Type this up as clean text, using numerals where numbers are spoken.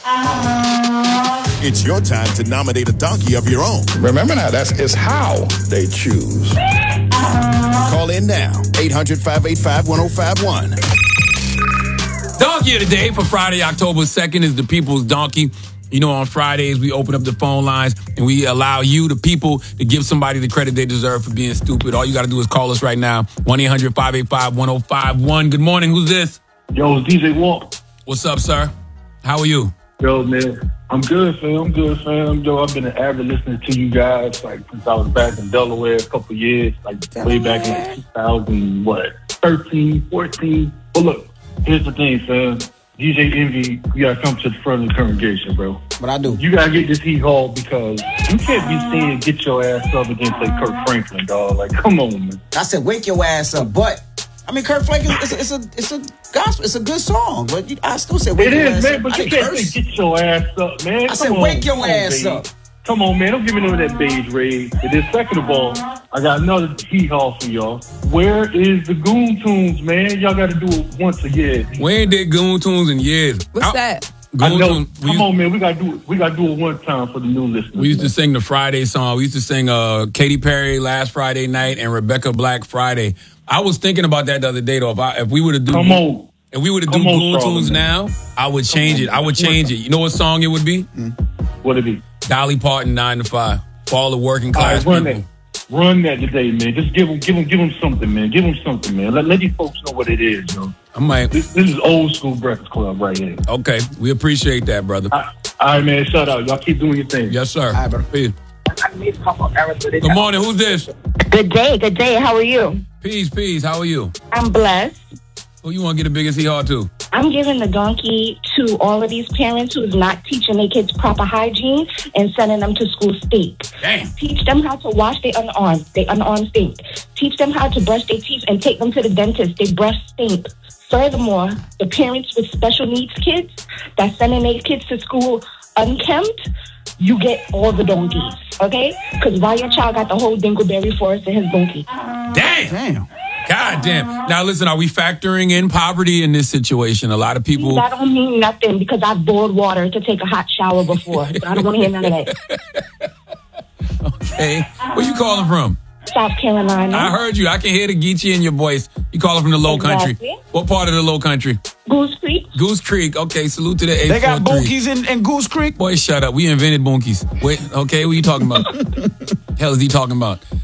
It's your time to nominate a donkey of your own. Remember now, it's how they choose. Call in now, 800-585-1051. Donkey of the day for Friday, October 2nd is the People's Donkey. You know, on Fridays, we open up the phone lines and we allow you, the people, to give somebody the credit they deserve for being stupid. All you got to do is call us right now, 1-800-585-1051. Good morning. Who's this? Yo, it's DJ Walk. What's up, sir? How are you? Yo, man. I'm good, fam. Yo, I've been an avid listener to you guys, like, since I was back in Delaware a couple years, like, way back in 2013, 14. But look, here's the thing, fam. DJ Envy, you gotta come to the front of the congregation, bro. What I do? You gotta get this heat haul because you can't be saying get your ass up against, like, Kirk Franklin, dog. Like, come on, man. I said wake your ass up, but I mean, Kirk Franklin, it's a gospel, it's a good song, but I still say wake your ass up. It is, man, but you can't say get your ass up, man. I said wake your ass up. Come on, man. Don't give me none of that beige raid. And then second of all, I got another heat haul for y'all. Where is the Goon Tunes, man? Y'all got to do it once a year. We ain't did Goon Tunes in years. What's that? I know. Come on, man. We got to do it. We got to do it one time for the new listeners. We used to sing the Friday song. We used to sing Katy Perry last Friday night and Rebecca Black Friday. I was thinking about that the other day, though. If we were to do Goon Tunes now, I would change it. I would change it. You know what song it would be? What'd it be? Dolly Parton, 9 to 5. For all the working class people. Run that today, man. Just give them something, man. Give them something, man. Let these folks know what it is, yo. This is old school Breakfast Club right here. Okay, we appreciate that, brother. All right, man. Shout out. Y'all keep doing your thing. Yes, sir. All right, brother. Peace. Good morning. Who's this? Good day. How are you? Peace. How are you? I'm blessed. Who you want to get the biggest hee-haw to? I'm giving the donkey to all of these parents who's not teaching their kids proper hygiene and sending them to school stink. Damn. Teach them how to wash their unarmed stink. Teach them how to brush their teeth and take them to the dentist. They breath stink. Furthermore, the parents with special needs kids that's sending their kids to school unkempt, you get all the donkeys, okay? Because why your child got the whole dingleberry forest in his donkey? Damn. God damn. Now, listen, are we factoring in poverty in this situation? A lot of people... That don't mean nothing because I've boiled water to take a hot shower before. So I don't want to hear none of that. Okay. Where you calling from? South Carolina. I heard you. I can hear the Geechee in your voice. You calling from the low country. What part of the low country? Goose Creek. Goose Creek. Okay, salute to the 843. They got bunkies in Goose Creek? Boy, shut up. We invented bunkies. Wait, okay, what are you talking about? Hell is he talking about?